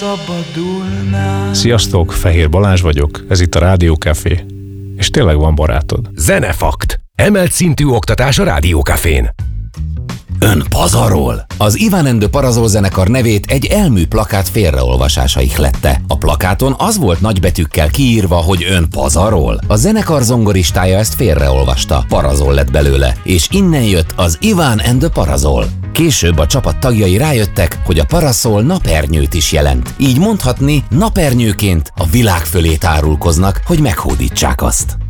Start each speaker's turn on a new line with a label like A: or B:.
A: szabadulnál.
B: Sziasztok, Fehér Balázs vagyok, ez itt a Rádió Café. És tényleg van barátod.
C: Zenefakt. Emelt szintű oktatás a Rádió Cafén.
D: Ön pazarol? Az Iván and the Parazol zenekar nevét egy elmű plakát félreolvasása ihlette. A plakáton az volt nagybetűkkel kiírva, hogy ön pazarol. A zenekar zongoristája ezt félreolvasta, Parazol lett belőle, és innen jött az Iván and the Parazol. Később a csapat tagjai rájöttek, hogy a paraszol napernyőt is jelent. Így mondhatni, napernyőként a világ fölé tárulkoznak, hogy meghódítsák azt.